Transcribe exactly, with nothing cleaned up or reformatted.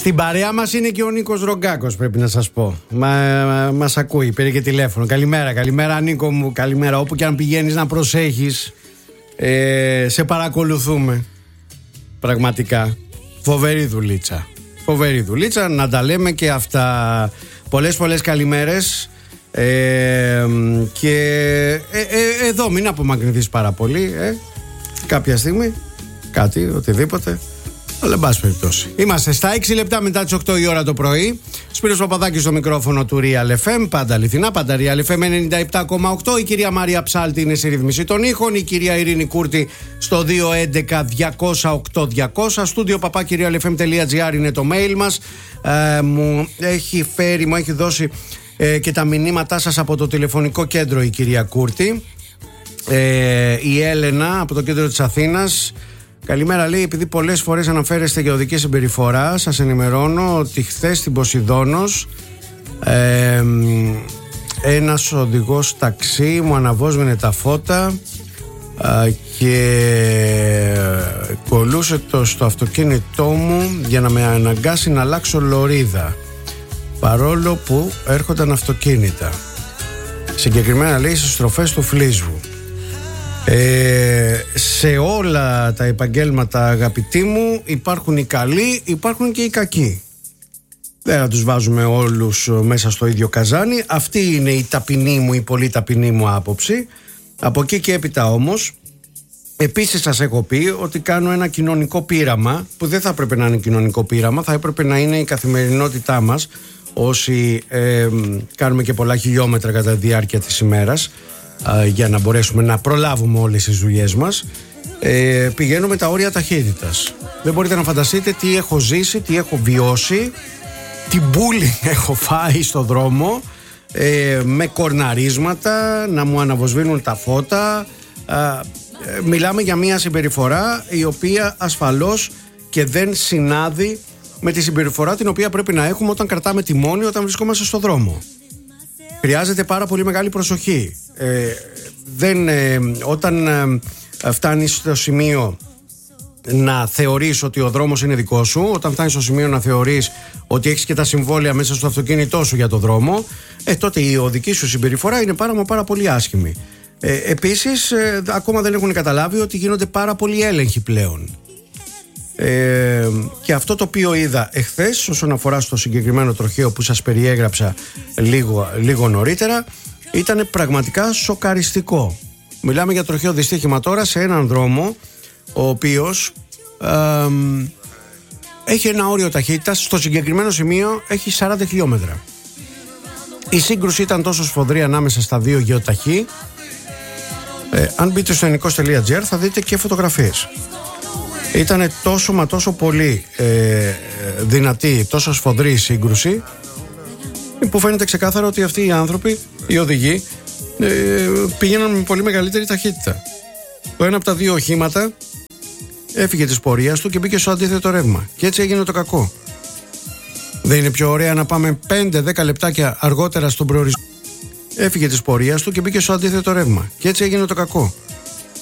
Στην παρέα μας είναι και ο Νίκος Ρογκάκος, πρέπει να σας πω. Μα, μα, μας ακούει, πήρε και τηλέφωνο. Καλημέρα, καλημέρα Νίκο μου, καλημέρα. Όπου και αν πηγαίνεις να προσέχεις, ε, σε παρακολουθούμε. Πραγματικά, φοβερή δουλίτσα. Φοβερή δουλίτσα, να τα λέμε και αυτά. Πολλές πολλές καλημέρες. Ε, και ε, ε, εδώ μην απομακρυνθείς πάρα πολύ, ε, κάποια στιγμή, κάτι, οτιδήποτε. Αλλά εν πάση περιπτώσει. Είμαστε στα έξι λεπτά μετά τις οκτώ η ώρα το πρωί. Σπύρος Παπαδάκης στο μικρόφωνο του Real εφ εμ. Πάντα αληθινά, πάντα Real εφ εμ ενενήντα επτά κόμμα οκτώ. Η κυρία Μαρία Ψάλτη είναι στη ρύθμιση των ήχων. Η κυρία Ειρήνη Κούρτη στο δύο έντεκα διακόσια οκτώ διακόσια. Στούντιο παπάκι real f m τελεία g r είναι το mail μας. Ε, μου έχει φέρει, μου έχει δώσει ε, και τα μηνύματά σας από το τηλεφωνικό κέντρο η κυρία Κούρτη. Ε, η Έλενα από το κέντρο της Αθήνας. Καλημέρα, λέει, επειδή πολλές φορές αναφέρεστε για οδική συμπεριφορά, σας ενημερώνω ότι χθες στην Ποσειδώνος ε, ένας οδηγός ταξί μου αναβόσμενε τα φώτα ε, και κολούσε το στο αυτοκίνητό μου για να με αναγκάσει να αλλάξω λωρίδα, παρόλο που έρχονταν αυτοκίνητα. Συγκεκριμένα, λέει, στις στροφές του Φλίσβου. Ε, σε όλα τα επαγγέλματα, αγαπητοί μου, υπάρχουν οι καλοί, υπάρχουν και οι κακοί. Δεν θα τους βάζουμε όλους μέσα στο ίδιο καζάνι. Αυτή είναι η ταπεινή μου, η πολύ ταπεινή μου άποψη. Από εκεί και έπειτα όμως, επίσης σας έχω πει ότι κάνω ένα κοινωνικό πείραμα, που δεν θα έπρεπε να είναι κοινωνικό πείραμα, θα έπρεπε να είναι η καθημερινότητά μας, όσοι ε, κάνουμε και πολλά χιλιόμετρα κατά τη διάρκεια της ημέρας, για να μπορέσουμε να προλάβουμε όλες τις δουλειές μας. ε, Πηγαίνουμε τα όρια ταχύτητας. Δεν μπορείτε να φανταστείτε τι έχω ζήσει, τι έχω βιώσει, τι μπούλι έχω φάει στο δρόμο, ε, με κορναρίσματα, να μου αναβοσβήνουν τα φώτα. ε, Μιλάμε για μια συμπεριφορά η οποία ασφαλώς και δεν συνάδει με τη συμπεριφορά την οποία πρέπει να έχουμε όταν κρατάμε τιμόνι, όταν βρισκόμαστε στο δρόμο. Χρειάζεται πάρα πολύ μεγάλη προσοχή. Ε, δεν, ε, όταν ε, φτάνεις στο σημείο να θεωρείς ότι ο δρόμος είναι δικό σου, όταν φτάνεις στο σημείο να θεωρείς ότι έχεις και τα συμβόλαια μέσα στο αυτοκίνητό σου για το δρόμο, ε, τότε η οδική σου συμπεριφορά είναι πάρα, πάρα πολύ άσχημη. Ε, επίσης, ε, ακόμα δεν έχουν καταλάβει ότι γίνονται πάρα πολλοί έλεγχοι πλέον. Ε, και αυτό το οποίο είδα εχθές όσον αφορά στο συγκεκριμένο τροχαίο που σας περιέγραψα λίγο, λίγο νωρίτερα, ήταν πραγματικά σοκαριστικό. Μιλάμε για τροχαίο δυστύχημα τώρα σε έναν δρόμο ο οποίος ε, έχει ένα όριο ταχύτητας, στο συγκεκριμένο σημείο έχει σαράντα χιλιόμετρα. Η σύγκρουση ήταν τόσο σφοδρή ανάμεσα στα δύο γεωταχή. ε, Αν μπείτε στο ενικός τελεία τζι άρ θα δείτε και φωτογραφίες. Ήταν τόσο μα τόσο πολύ ε, δυνατή, τόσο σφοδρή η σύγκρουση, που φαίνεται ξεκάθαρα ότι αυτοί οι άνθρωποι, οι οδηγοί, ε, πήγαιναν με πολύ μεγαλύτερη ταχύτητα. Το ένα από τα δύο οχήματα έφυγε της πορείας του και μπήκε στο αντίθετο ρεύμα. Και έτσι έγινε το κακό. Δεν είναι πιο ωραία να πάμε πέντε δέκα λεπτάκια αργότερα στον προορισμό? Έφυγε της πορείας του και μπήκε στο αντίθετο ρεύμα. Και έτσι έγινε το κακό.